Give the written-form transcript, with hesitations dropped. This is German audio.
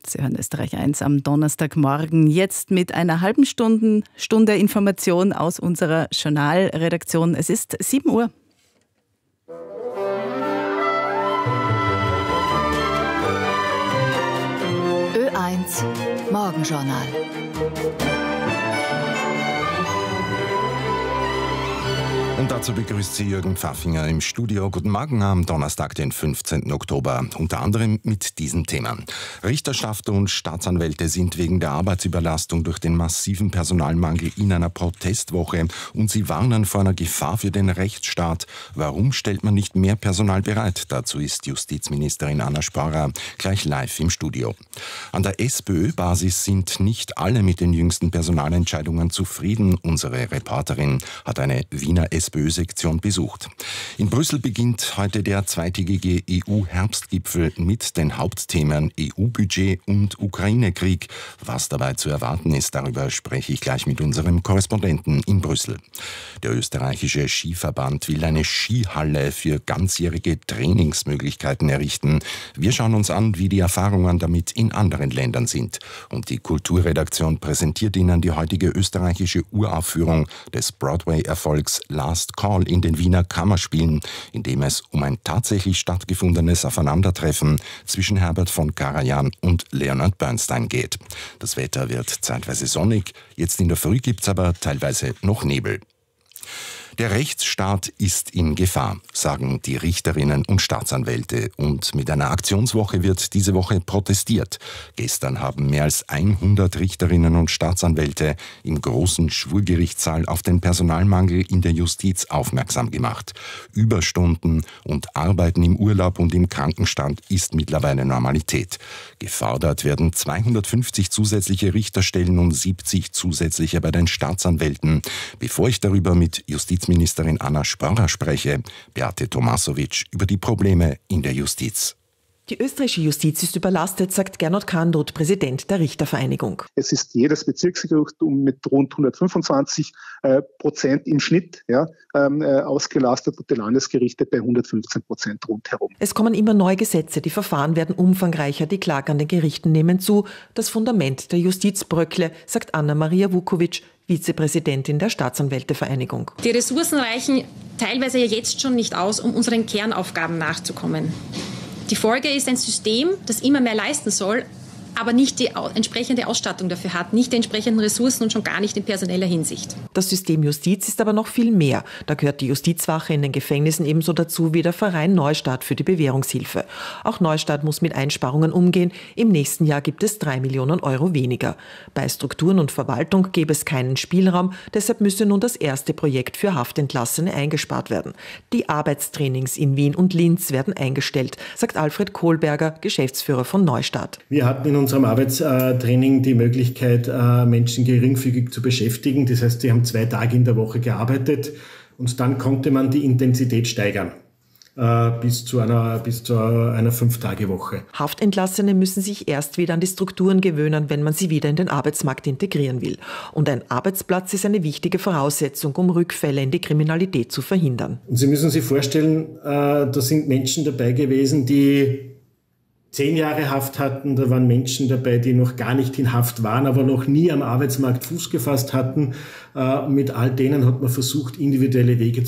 Sie hören Österreich 1 am Donnerstagmorgen. Jetzt mit einer halben Stunde Information aus unserer Journalredaktion. Es ist 7 Uhr. Ö1 Morgenjournal. Und dazu begrüßt Sie Jürgen Pfaffinger im Studio. Guten Morgen am Donnerstag, den 15. Oktober. Unter anderem mit diesem Thema. Richterschaft und Staatsanwälte sind wegen der Arbeitsüberlastung durch den massiven Personalmangel in einer Protestwoche und sie warnen vor einer Gefahr für den Rechtsstaat. Warum stellt man nicht mehr Personal bereit? Dazu ist Justizministerin Anna Sporrer gleich live im Studio. An der SPÖ-Basis sind nicht alle mit den jüngsten Personalentscheidungen zufrieden. Unsere Reporterin hat eine Wiener SPÖ-Sektion besucht. In Brüssel beginnt heute der zweitägige EU-Herbstgipfel mit den Hauptthemen EU-Budget und Ukraine-Krieg. Was dabei zu erwarten ist, darüber spreche ich gleich mit unserem Korrespondenten in Brüssel. Der österreichische Skiverband will eine Skihalle für ganzjährige Trainingsmöglichkeiten errichten. Wir schauen uns an, wie die Erfahrungen damit in anderen Ländern sind. Und die Kulturredaktion präsentiert Ihnen die heutige österreichische Uraufführung des Broadway-Erfolgs Last Call in den Wiener Kammerspielen, in dem es um ein tatsächlich stattgefundenes Aufeinandertreffen zwischen Herbert von Karajan und Leonard Bernstein geht. Das Wetter wird zeitweise sonnig, jetzt in der Früh gibt's aber teilweise noch Nebel. Der Rechtsstaat ist in Gefahr, sagen die Richterinnen und Staatsanwälte. Und mit einer Aktionswoche wird diese Woche protestiert. Gestern haben mehr als 100 Richterinnen und Staatsanwälte im großen Schwurgerichtssaal auf den Personalmangel in der Justiz aufmerksam gemacht. Überstunden und Arbeiten im Urlaub und im Krankenstand ist mittlerweile Normalität. Gefordert werden 250 zusätzliche Richterstellen und 70 zusätzliche bei den Staatsanwälten. Bevor ich darüber mit Justizministerin Anna Sporrer spreche, Beate Tomasovic über die Probleme in der Justiz. Die österreichische Justiz ist überlastet, sagt Gernot Kandroth, Präsident der Richtervereinigung. Es ist jedes Bezirksgericht mit rund 125% im Schnitt ausgelastet und die Landesgerichte bei 115% rundherum. Es kommen immer neue Gesetze, die Verfahren werden umfangreicher, die Klagen an den Gerichten nehmen zu. Das Fundament der Justiz bröckle, sagt Anna-Maria Vukovic, Vizepräsidentin der Staatsanwältevereinigung. Die Ressourcen reichen teilweise ja jetzt schon nicht aus, um unseren Kernaufgaben nachzukommen. Die Folge ist ein System, das immer mehr leisten soll, aber nicht die entsprechende Ausstattung dafür hat, nicht die entsprechenden Ressourcen und schon gar nicht in personeller Hinsicht. Das System Justiz ist aber noch viel mehr. Da gehört die Justizwache in den Gefängnissen ebenso dazu wie der Verein Neustart für die Bewährungshilfe. Auch Neustart muss mit Einsparungen umgehen. Im nächsten Jahr gibt es 3 Millionen Euro weniger. Bei Strukturen und Verwaltung gäbe es keinen Spielraum. Deshalb müsse nun das erste Projekt für Haftentlassene eingespart werden. Die Arbeitstrainings in Wien und Linz werden eingestellt, sagt Alfred Kohlberger, Geschäftsführer von Neustart. Wir hatten in unserem Arbeitstraining die Möglichkeit, Menschen geringfügig zu beschäftigen. Das heißt, sie haben 2 Tage in der Woche gearbeitet und dann konnte man die Intensität steigern bis zu einer 5-Tage-Woche. Haftentlassene müssen sich erst wieder an die Strukturen gewöhnen, wenn man sie wieder in den Arbeitsmarkt integrieren will. Und ein Arbeitsplatz ist eine wichtige Voraussetzung, um Rückfälle in die Kriminalität zu verhindern. Und Sie müssen sich vorstellen, da sind Menschen dabei gewesen, die 10 Jahre Haft hatten, da waren Menschen dabei, die noch gar nicht in Haft waren, aber noch nie am Arbeitsmarkt Fuß gefasst hatten. Mit all denen hat man versucht, individuelle Wege zu